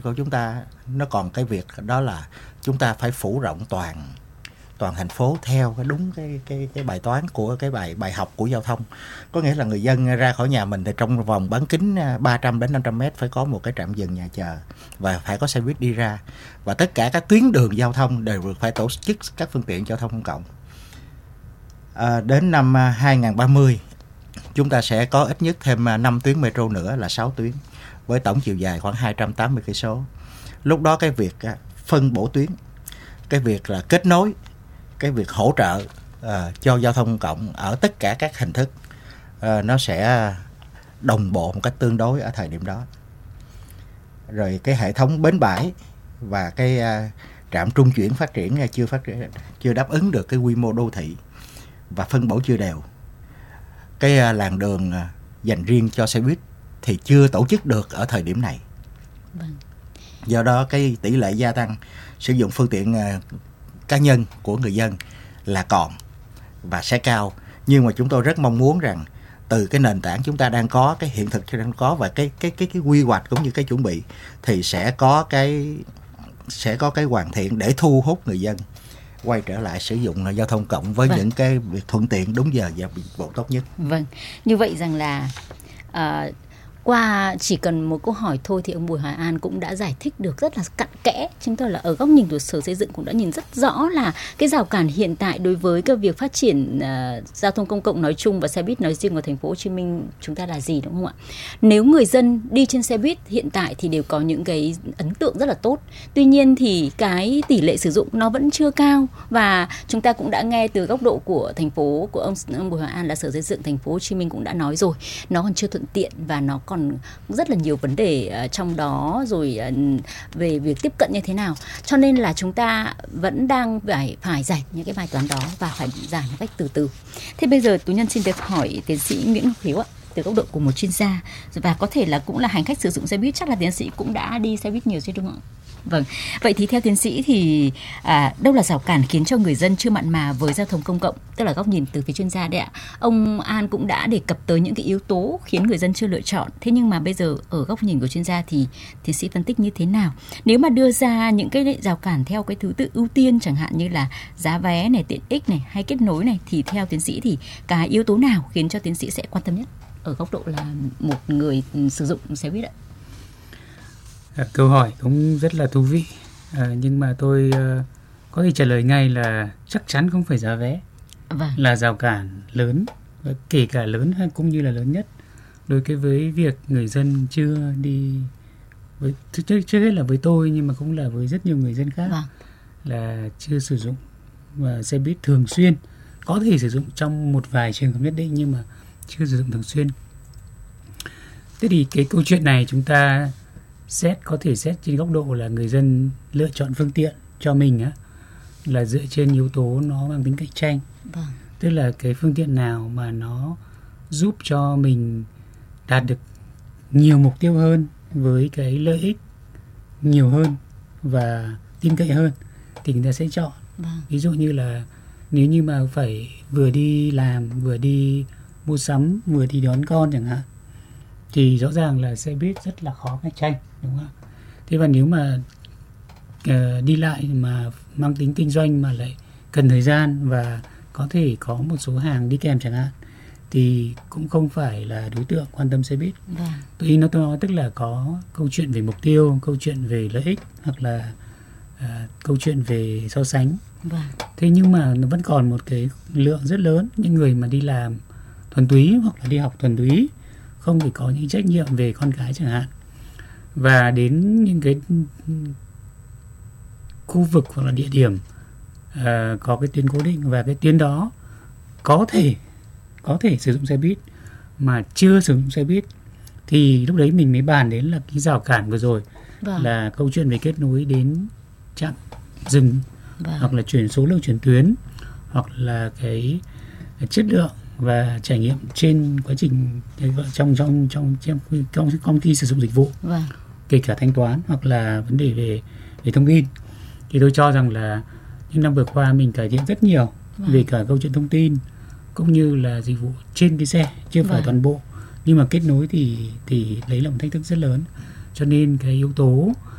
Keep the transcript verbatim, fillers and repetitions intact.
của chúng ta nó còn cái việc đó là chúng ta phải phủ rộng toàn toàn thành phố theo cái đúng cái cái cái bài toán của cái bài bài học của giao thông. Có nghĩa là người dân ra khỏi nhà mình thì trong vòng bán kính ba trăm đến năm trăm mét phải có một cái trạm dừng nhà chờ và phải có xe buýt đi ra, và tất cả các tuyến đường giao thông đều được phải tổ chức các phương tiện giao thông công cộng. À, đến năm hai không ba không chúng ta sẽ có ít nhất thêm năm tuyến metro nữa là sáu tuyến với tổng chiều dài khoảng hai trăm tám mươi cây số. Lúc đó cái việc phân bổ tuyến, cái việc là kết nối, cái việc hỗ trợ uh, cho giao thông công cộng ở tất cả các hình thức uh, nó sẽ đồng bộ một cách tương đối ở thời điểm đó. Rồi cái hệ thống bến bãi và cái uh, trạm trung chuyển phát triển chưa phát triển chưa đáp ứng được cái quy mô đô thị và phân bổ chưa đều. Cái uh, làn đường uh, dành riêng cho xe buýt thì chưa tổ chức được ở thời điểm này. Vâng. Do đó cái tỷ lệ gia tăng sử dụng phương tiện uh, cá nhân của người dân là còn và sẽ cao, nhưng mà chúng tôi rất mong muốn rằng từ cái nền tảng chúng ta đang có, cái hiện thực đang có và cái cái cái cái quy hoạch cũng như cái chuẩn bị thì sẽ có cái sẽ có cái hoàn thiện để thu hút người dân quay trở lại sử dụng giao thông cộng với vâng. những cái việc thuận tiện, đúng giờ và dịch vụ tốt nhất. Vâng, như vậy rằng là uh, qua chỉ cần một câu hỏi thôi thì ông Bùi Hoài An cũng đã giải thích được rất là cặn kẽ. Chúng tôi là ở góc nhìn của Sở Xây dựng cũng đã nhìn rất rõ là cái rào cản hiện tại đối với cái việc phát triển uh, giao thông công cộng nói chung và xe buýt nói riêng ở thành phố Hồ Chí Minh chúng ta là gì, đúng không ạ? Nếu người dân đi trên xe buýt hiện tại thì đều có những cái ấn tượng rất là tốt. Tuy nhiên thì cái tỷ lệ sử dụng nó vẫn chưa cao, và chúng ta cũng đã nghe từ góc độ của thành phố của ông, ông Bùi Hoài An là Sở Xây dựng thành phố Hồ Chí Minh cũng đã nói rồi, nó còn chưa thuận tiện và nó còn còn rất là nhiều vấn đề uh, trong đó, rồi uh, về việc tiếp cận như thế nào, cho nên là chúng ta vẫn đang phải phải giải những cái bài toán đó và phải giải một cách từ từ. Thế bây giờ Tú Nhân xin được hỏi tiến sĩ Nguyễn Ngọc Hiếu ạ, từ góc độ của một chuyên gia và có thể là cũng là hành khách sử dụng xe buýt, chắc là tiến sĩ cũng đã đi xe buýt nhiều chứ đúng không ạ? Vâng, vậy thì theo tiến sĩ thì à, đâu là rào cản khiến cho người dân chưa mặn mà với giao thông công cộng, tức là góc nhìn từ phía chuyên gia đấy ạ. Ông An cũng đã đề cập tới những cái yếu tố khiến người dân chưa lựa chọn. Thế nhưng mà bây giờ ở góc nhìn của chuyên gia thì tiến sĩ phân tích như thế nào? Nếu mà đưa ra những cái rào cản theo cái thứ tự ưu tiên, chẳng hạn như là giá vé này, tiện ích này hay kết nối này, thì theo tiến sĩ thì cái yếu tố nào khiến cho tiến sĩ sẽ quan tâm nhất ở góc độ là một người sử dụng xe buýt ạ? À, câu hỏi cũng rất là thú vị, à, nhưng mà tôi uh, có thể trả lời ngay là chắc chắn không phải giá vé vâng. là rào cản lớn, kể cả lớn hay cũng như là lớn nhất đối với việc người dân chưa đi với trước trước hết là với tôi, nhưng mà cũng là với rất nhiều người dân khác vâng. là chưa sử dụng và xe buýt thường xuyên, có thể sử dụng trong một vài trường hợp nhất định nhưng mà chưa sử dụng thường xuyên. Thế thì cái câu chuyện này chúng ta xét có thể xét trên góc độ là người dân lựa chọn phương tiện cho mình á, là dựa trên yếu tố nó mang tính cạnh tranh. Vâng. Tức là cái phương tiện nào mà nó giúp cho mình đạt được nhiều mục tiêu hơn với cái lợi ích nhiều hơn và tin cậy hơn thì người ta sẽ chọn. Vâng. Ví dụ như là nếu như mà phải vừa đi làm, vừa đi mua sắm, vừa đi đón con chẳng hạn, thì rõ ràng là xe buýt rất là khó cạnh tranh, đúng không? Thế và nếu mà uh, đi lại mà mang tính kinh doanh mà lại cần thời gian và có thể có một số hàng đi kèm chẳng hạn, thì cũng không phải là đối tượng quan tâm xe buýt. Vâng. Tôi ý nó tôi nói tức là có câu chuyện về mục tiêu, câu chuyện về lợi ích hoặc là uh, câu chuyện về so sánh. Vâng. Thế nhưng mà nó vẫn còn một cái lượng rất lớn những người mà đi làm thuần túy hoặc là đi học thuần túy, không phải có những trách nhiệm về con cái chẳng hạn, và đến những cái khu vực hoặc là địa điểm uh, có cái tuyến cố định và cái tuyến đó có thể có thể sử dụng xe buýt mà chưa sử dụng xe buýt, thì lúc đấy mình mới bàn đến là cái rào cản vừa rồi. Vâng. Là câu chuyện về kết nối đến trạm dừng. Vâng. Hoặc là chuyển số lượng chuyển tuyến, hoặc là cái chất lượng và trải nghiệm trên quá trình trong trong trong trong công ty sử dụng dịch vụ. Vâng. Kể cả thanh toán hoặc là vấn đề về về thông tin, thì tôi cho rằng là những năm vừa qua mình cải thiện rất nhiều. Vâng. Về cả câu chuyện thông tin cũng như là dịch vụ trên cái xe, chưa phải vâng. toàn bộ, nhưng mà kết nối thì thì lấy là một thách thức rất lớn. Cho nên cái yếu tố